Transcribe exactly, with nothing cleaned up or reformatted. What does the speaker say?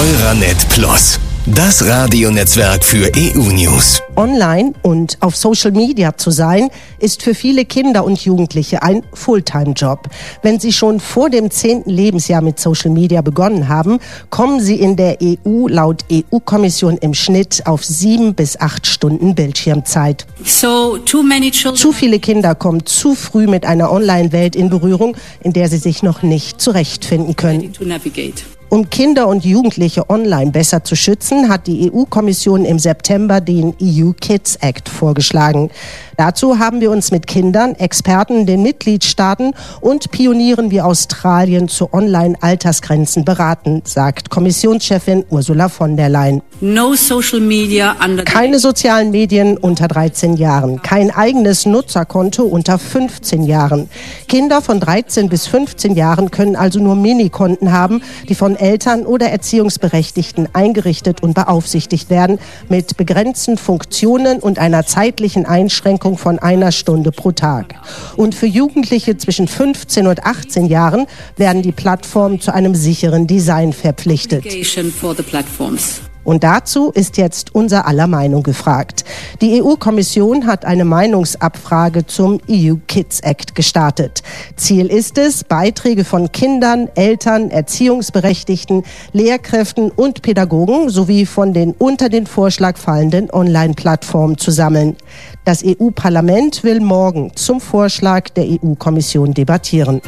Euranet Plus, das Radionetzwerk für E U-News. Online und auf Social Media zu sein, ist für viele Kinder und Jugendliche ein Fulltime-Job. Wenn sie schon vor dem zehnten Lebensjahr mit Social Media begonnen haben, kommen sie in der E U laut E U-Kommission im Schnitt auf sieben bis acht Stunden Bildschirmzeit. So, too many children... Zu viele Kinder kommen zu früh mit einer Online-Welt in Berührung, in der sie sich noch nicht zurechtfinden können. Um Kinder und Jugendliche online besser zu schützen, hat die E U-Kommission im September den E U Kids Act vorgeschlagen. Dazu haben wir uns mit Kindern, Experten, den Mitgliedstaaten und Pionieren wie Australien zu Online-Altersgrenzen beraten, sagt Kommissionschefin Ursula von der Leyen. No social media under Keine sozialen Medien unter dreizehn Jahren, kein eigenes Nutzerkonto unter fünfzehn Jahren. Kinder von dreizehn bis fünfzehn Jahren können also nur Minikonten haben, die von Eltern oder Erziehungsberechtigten eingerichtet und beaufsichtigt werden, mit begrenzten Funktionen und einer zeitlichen Einschränkung von einer Stunde pro Tag. Und für Jugendliche zwischen fünfzehn und achtzehn Jahren werden die Plattformen zu einem sicheren Design verpflichtet. Und dazu ist jetzt unser aller Meinung gefragt. Die E U-Kommission hat eine Meinungsabfrage zum E U Kids Act gestartet. Ziel ist es, Beiträge von Kindern, Eltern, Erziehungsberechtigten, Lehrkräften und Pädagogen sowie von den unter den Vorschlag fallenden Online-Plattformen zu sammeln. Das E U-Parlament will morgen zum Vorschlag der E U-Kommission debattieren.